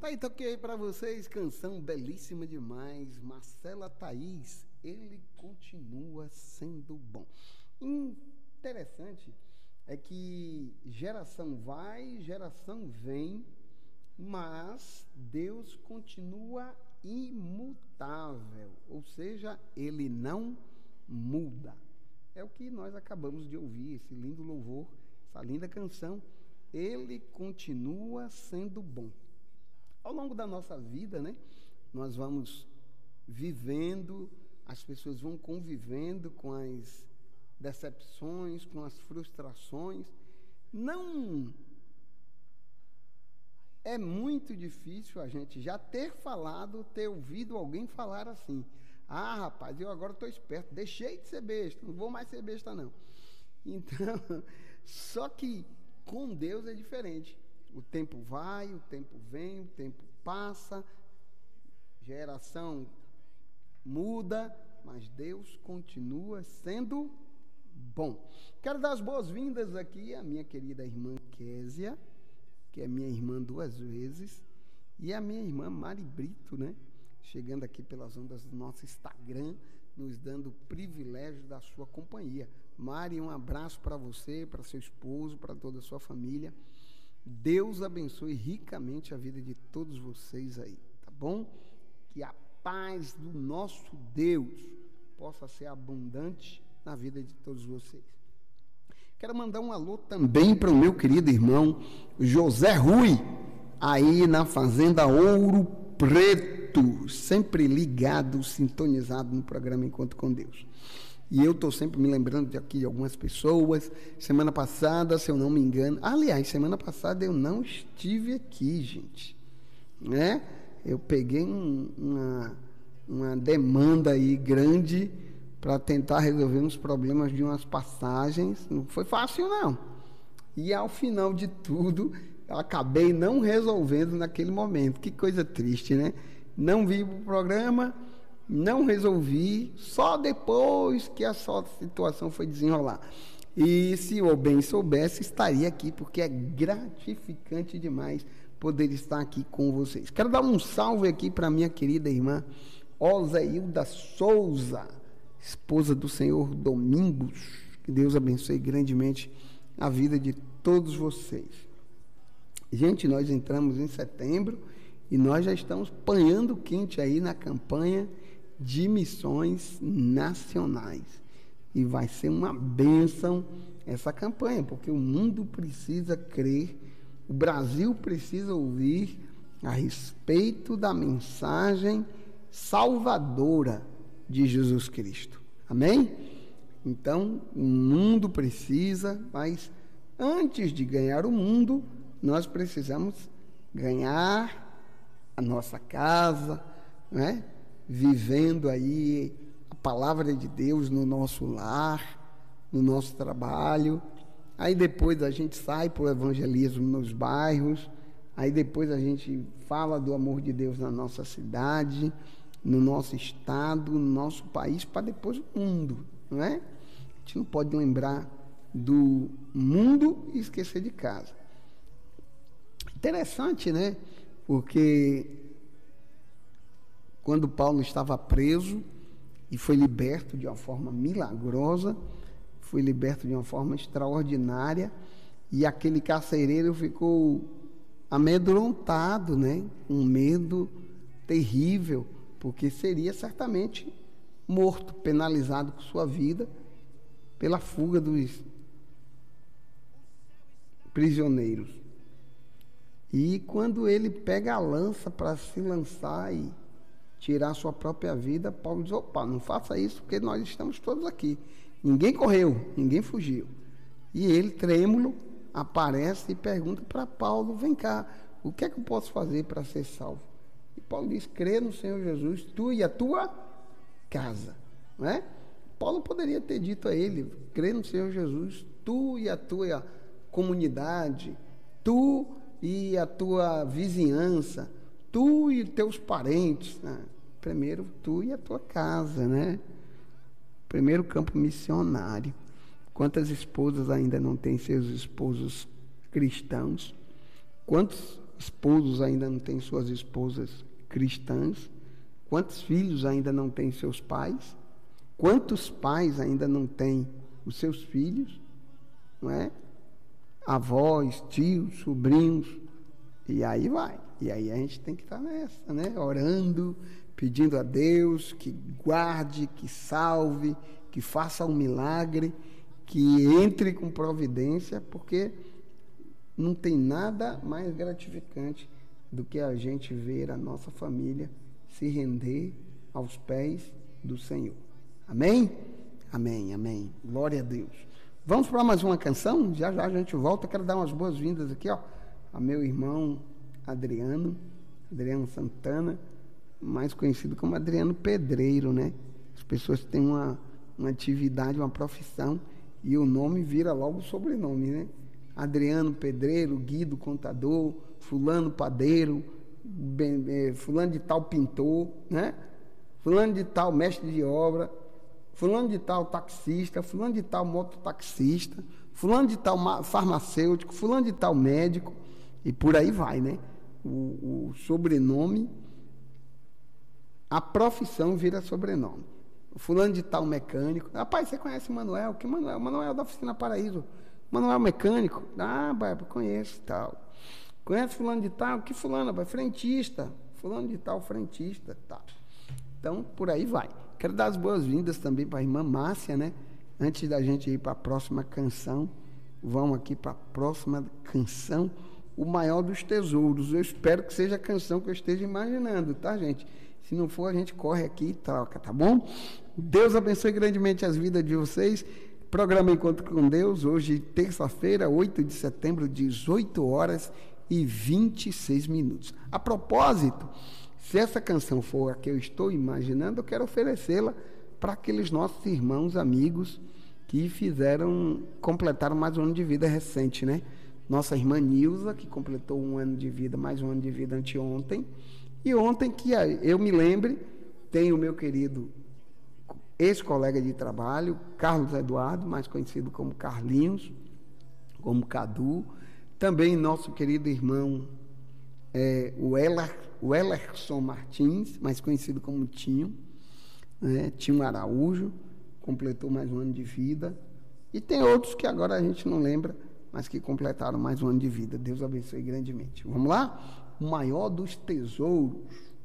Aí toquei para vocês canção belíssima demais, Marcela Thaís, Ele Continua Sendo Bom. Interessante é que geração vai, geração vem, mas Deus continua imutável, ou seja, Ele não muda. É o que nós acabamos de ouvir, esse lindo louvor, essa linda canção, Ele continua sendo bom. Ao longo da nossa vida, né, nós vamos vivendo, as pessoas vão convivendo com as decepções, com as frustrações. Não é muito difícil a gente já ter ouvido alguém falar assim: ah, rapaz, eu agora estou esperto, deixei de ser besta, não vou mais ser besta não. Então, só que com Deus é diferente. O tempo vai, o tempo vem, o tempo passa, geração muda, mas Deus continua sendo bom. Quero dar as boas-vindas aqui à minha querida irmã Késia, que é minha irmã 2 vezes, e a minha irmã Mari Brito, né? Chegando aqui pelas ondas do nosso Instagram, nos dando o privilégio da sua companhia. Mari, um abraço para você, para seu esposo, para toda a sua família. Deus abençoe ricamente a vida de todos vocês aí, tá bom? Que a paz do nosso Deus possa ser abundante na vida de todos vocês. Quero mandar um alô também para o meu querido irmão José Rui, aí na Fazenda Ouro Preto, sempre ligado, sintonizado no programa Encontro com Deus. E eu estou sempre me lembrando de aqui de algumas pessoas. Semana passada, se eu não me engano... Aliás, semana passada eu não estive aqui, gente. Né? Eu peguei uma demanda aí grande para tentar resolver uns problemas de umas passagens. Não foi fácil, não. E ao final de tudo, eu acabei não resolvendo naquele momento. Que coisa triste, né? Não vim para o programa... Não resolvi, só depois que a situação foi desenrolar. E se eu bem soubesse, estaria aqui, porque é gratificante demais poder estar aqui com vocês. Quero dar um salve aqui para minha querida irmã Oséilda Souza, esposa do senhor Domingos. Que Deus abençoe grandemente a vida de todos vocês. Gente, nós entramos em setembro e nós já estamos panhando quente aí na campanha de missões nacionais. E vai ser uma bênção essa campanha, porque o mundo precisa crer, o Brasil precisa ouvir a respeito da mensagem salvadora de Jesus Cristo. Amém? Então, o mundo precisa, mas antes de ganhar o mundo, nós precisamos ganhar a nossa casa, né? Vivendo aí a palavra de Deus no nosso lar, no nosso trabalho. Aí depois a gente sai para o evangelismo nos bairros, aí depois a gente fala do amor de Deus na nossa cidade, no nosso estado, no nosso país, para depois o mundo, não é? A gente não pode lembrar do mundo e esquecer de casa. Interessante, né? Porque quando Paulo estava preso e foi liberto de uma forma milagrosa, foi liberto de uma forma extraordinária, e aquele carcereiro ficou amedrontado, né? Um medo terrível, porque seria certamente morto, penalizado com sua vida pela fuga dos prisioneiros. E quando ele pega a lança para se lançar e tirar sua própria vida, Paulo diz: opa, não faça isso, porque nós estamos todos aqui. Ninguém correu, ninguém fugiu. E ele, trêmulo, aparece e pergunta para Paulo: vem cá, o que é que eu posso fazer para ser salvo? E Paulo diz: crê no Senhor Jesus, tu e a tua casa. Não é? Paulo poderia ter dito a ele: crê no Senhor Jesus, tu e a tua comunidade, tu e a tua vizinhança, tu e teus parentes, né? Primeiro tu e a tua casa, né? Primeiro campo missionário. Quantas esposas ainda não têm seus esposos cristãos? Quantos esposos ainda não têm suas esposas cristãs? Quantos filhos ainda não têm seus pais? Quantos pais ainda não têm os seus filhos? Não é? Avós, tios, sobrinhos, e aí vai. E aí a gente tem que estar nessa, né? Orando, pedindo a Deus que guarde, que salve, que faça um milagre, que entre com providência, porque não tem nada mais gratificante do que a gente ver a nossa família se render aos pés do Senhor. Amém? Amém, amém. Glória a Deus. Vamos para mais uma canção? Já já a gente volta. Quero dar umas boas-vindas aqui, ó, a meu irmão Adriano Santana, mais conhecido como Adriano Pedreiro, né? As pessoas têm uma atividade, uma profissão, e o nome vira logo o sobrenome, né? Adriano Pedreiro, Guido Contador, fulano padeiro, fulano de tal pintor, né? Fulano de tal mestre de obra, fulano de tal taxista, fulano de tal mototaxista, fulano de tal farmacêutico, fulano de tal médico, e por aí vai, né? O sobrenome, a profissão vira sobrenome. Fulano de tal mecânico. Rapaz, você conhece o Manuel? Que Manuel? Manuel da Oficina Paraíso. Manuel mecânico? Ah, conheço, tal. Conhece fulano de tal? Que fulano? Frentista. Fulano de tal, frentista, tal. Então, por aí vai. Quero dar as boas-vindas também para a irmã Márcia, né? Antes da gente ir para a próxima canção, vamos aqui para a próxima canção, O Maior dos Tesouros. Eu espero que seja a canção que eu esteja imaginando, tá, gente? Se não for, a gente corre aqui e troca, tá bom? Deus abençoe grandemente as vidas de vocês. Programa Encontro com Deus, hoje, terça-feira, 8 de setembro, 18 horas e 26 minutos. A propósito, se essa canção for a que eu estou imaginando, eu quero oferecê-la para aqueles nossos irmãos, amigos, que completaram mais um ano de vida recente, né? Nossa irmã Nilza, que completou um ano de vida, mais um ano de vida anteontem. E ontem, que eu me lembre, tem o meu querido ex-colega de trabalho, Carlos Eduardo, mais conhecido como Carlinhos, como Cadu. Também nosso querido irmão, o Ellerson Martins, mais conhecido como Tinho, né? Tinho Araújo, completou mais um ano de vida. E tem outros que agora a gente não lembra, mas que completaram mais um ano de vida. Deus abençoe grandemente. Vamos lá? O Maior dos Tesouros.